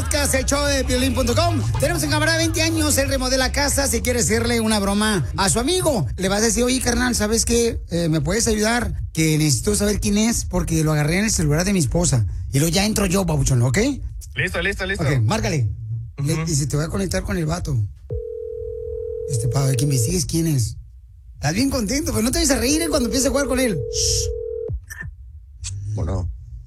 podcast, el show de Piolín.com. Tenemos un camarada de 20 años, él remodela casa, si quiere hacerle una broma a su amigo. Le vas a decir, oye, carnal, ¿sabes qué? ¿Me puedes ayudar? Que necesito saber quién es porque lo agarré en el celular de mi esposa. Y luego ya entro yo, babuchón, ¿ok? Listo. Ok, márcale. Y se te va a conectar con el vato. Para ver que investigues quién es. Estás bien contento, pero no te vayas a reír cuando empieces a jugar con él. Bueno.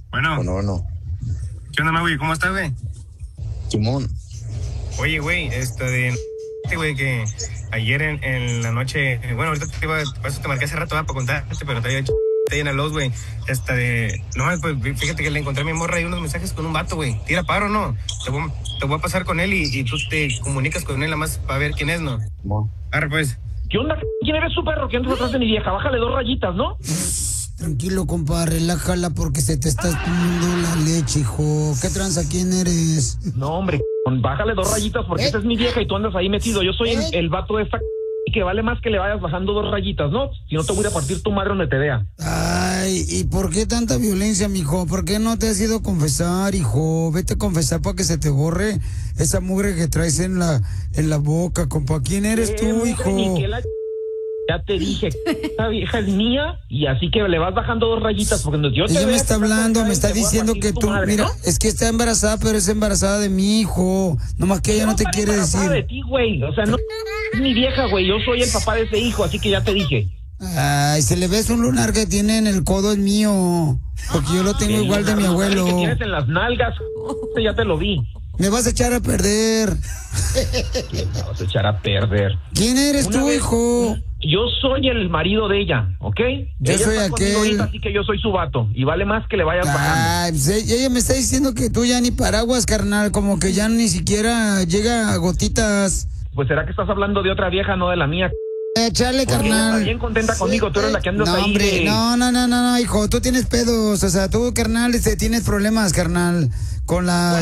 ¿Qué onda, güey? ¿Cómo estás, güey? Simón. Oye, güey, güey, que ayer en la noche, bueno, ahorita te marqué hace rato para contarte, pero te llena los, güey. No, pues fíjate que le encontré a mi morra y unos mensajes con un vato, güey. Tira paro, ¿no? Te voy a pasar con él y tú te comunicas con él nada más para ver quién es, ¿no? Simón. Arre, pues. ¿Qué onda? ¿Quién eres, su perro? ¿Quién andas atrás de mi vieja? Bájale 2 rayitas, ¿no? Tranquilo, compa, relájala porque se te está poniendo la leche, hijo. ¿Qué tranza? ¿Quién eres? No, hombre, bájale 2 rayitas porque esa es mi vieja y tú andas ahí metido. Yo soy el vato de esta y que vale más que le vayas bajando 2 rayitas, ¿no? Si no te voy a partir tu madre donde te vea. Ay, ¿y por qué tanta violencia, mijo? ¿Por qué no te has ido a confesar, hijo? Vete a confesar para que se te borre esa mugre que traes en la boca, compa. ¿Quién eres tú, hijo? Ya te dije, esta vieja es mía y así que le vas bajando 2 rayitas porque yo te ella me está hablando, me está te voy a diciendo partir que tu tú, madre, mira, ¿no? es que está embarazada, pero es embarazada de mi hijo. Nomás que ella no te quiere decir. De ti, güey. O sea, no es mi vieja, güey. Yo soy el papá de ese hijo, así que ya te dije. Ay, se le ves un lunar que tiene en el codo es mío, porque yo lo tengo igual de mi abuelo. Que tienes en las nalgas, ya te lo vi. Me vas a echar a perder. ¿Qué me vas a echar a perder? ¿Quién eres tú, hijo? Yo soy el marido de ella, ¿ok? Yo ella soy está conmigo aquel. ahorita, así que yo soy su vato. Y vale más que le vayas bajando. Ay, pues ella me está diciendo que tú ya ni paraguas, carnal, como que ya ni siquiera llega a gotitas. Pues será que estás hablando de otra vieja, no de la mía. Échale, Porque ella está carnal. bien contenta conmigo, tú eres la que andas No, ahí. hombre, no, hijo, tú tienes pedos, o sea, tú, carnal, tienes problemas, carnal, con la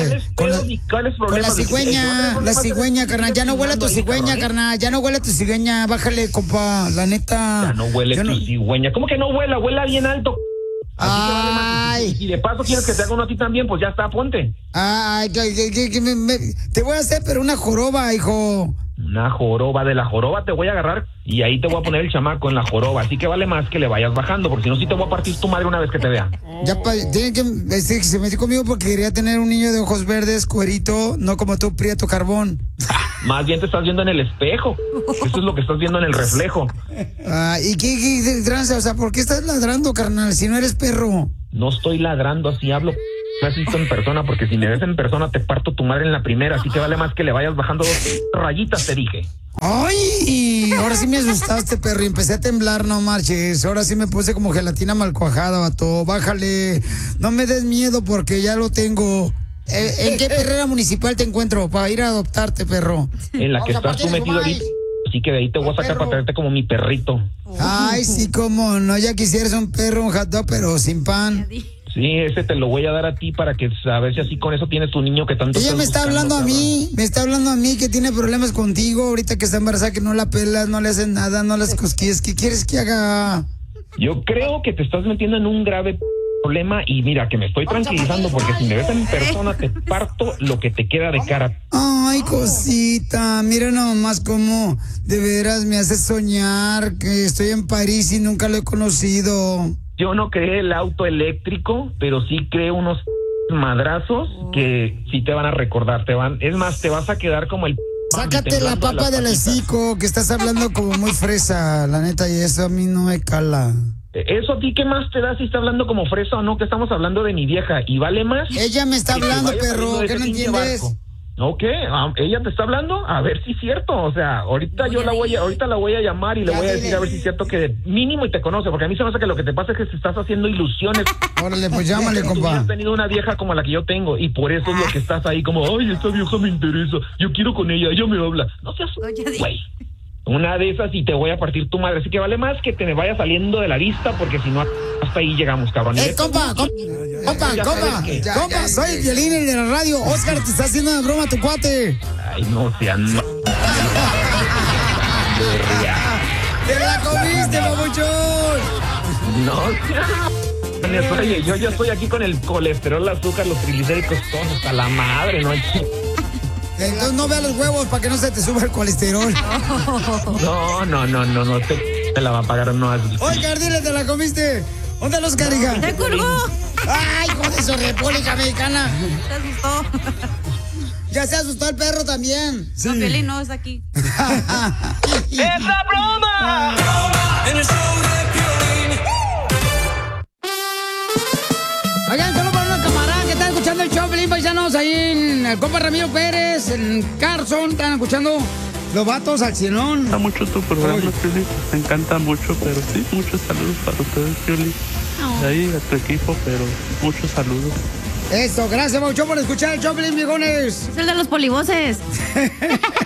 cigüeña, carnal, ya no huele a tu cigüeña, carnal, ya no huele a tu cigüeña, bájale, compa, la neta. Ya no huele tu cigüeña, ¿cómo que no huela? Huela bien alto. Así que vale más. Ay. Y de paso quieres que te haga uno a ti también, pues ya está, ponte. Ay, te voy a hacer, pero una joroba, hijo. Una joroba, de la joroba te voy a agarrar y ahí te voy a poner el chamaco en la joroba, así que vale más que le vayas bajando, porque si no, sí te voy a partir tu madre una vez que te vea. Ya, tiene que, se metió conmigo porque quería tener un niño de ojos verdes, cuerito, no como tú, prieto carbón. Más bien te estás viendo en el espejo, eso es lo que estás viendo en el reflejo. ¿Y qué tranza? O sea, ¿por qué estás ladrando, carnal, si no eres perro? No estoy ladrando, así hablo. Me has visto en persona, porque si me ves en persona te parto tu madre en la primera, así que vale más que le vayas bajando 2 rayitas, te dije. ¡Ay! Ahora sí me asustaste, perro, y empecé a temblar, no marches. Ahora sí me puse como gelatina mal cuajada, vato. Bájale. No me des miedo porque ya lo tengo. ¿En qué perrera municipal te encuentro para ir a adoptarte, perro? En la que estás tú metido ahorita. Así que de ahí te voy a sacar para traerte como mi perrito. Ay, sí, cómo no. Ya quisieras un perro, un hot dog, pero sin pan. Sí, ese te lo voy a dar a ti para que a ver si así con eso tienes tu niño que tanto. Ella me está hablando a mí, que tiene problemas contigo ahorita que está embarazada, que no la pelas, no le hacen nada, no las cosquillas. ¿Qué quieres que haga? Yo creo que te estás metiendo en un grave problema y mira, que me estoy tranquilizando porque si me ves en persona te parto lo que te queda de cara. Ay, cosita, mira nomás cómo de veras me hace soñar que estoy en París y nunca lo he conocido. Yo no creé el auto eléctrico, pero sí creé unos madrazos que sí te van a recordar, es más, te vas a quedar como el... Sácate la papa del hocico, que estás hablando como muy fresa, la neta, y eso a mí no me cala. ¿Eso a ti qué más te da si está hablando como fresa o no? Que estamos hablando de mi vieja y vale más. Ella me está hablando, perro, ¿qué no entiendes? Barco. ¿Ok? ¿Ella te está hablando? A ver si es cierto. O sea, ahorita la voy a llamar y le voy a decir a ver si es cierto que mínimo y te conoce, porque a mí se me hace que lo que te pasa es que te estás haciendo ilusiones. Órale, pues llámale, compa. Has tenido una vieja como la que yo tengo y por eso es lo que estás ahí como, ay, esta vieja me interesa, yo quiero con ella me habla. No seas güey. Una de esas y te voy a partir tu madre. Así que vale más que te me vaya saliendo de la vista, porque si no, hasta ahí llegamos, cabrón. Compa, soy el Piolín, el de la radio. Oscar, te está haciendo una broma a tu cuate. Ay, no sean... ¡Te la comiste, babuchón! No sean... Oye, yo ya estoy aquí con el colesterol, el azúcar, los triglicéridos, todos hasta la madre, ¿no? Entonces no veas los huevos para que no se te suba el colesterol. No, te la va a pagar, no. Oiga, dile, ¿te la comiste? ¿Dónde los carija? ¡Te colgó! ¡Ay, hijo de su República Mexicana! Se asustó. Ya se asustó el perro también. Sí. No, Piolín no, está aquí. ¡Es la broma! En el show de Piolín. Oigan, solo para una camarada que está escuchando el show, Piolín, paisanos, ahí en el compa Ramiro Pérez, en Carson, están escuchando los vatos al cienón. Me gusta mucho tu programa, Piolín. Me encanta mucho, pero sí, muchos saludos para ustedes, Piolín. De ahí a tu equipo, pero muchos saludos. Eso, gracias, Maucho, por escuchar el show, Piolín, viejones. Es el de los polivoces.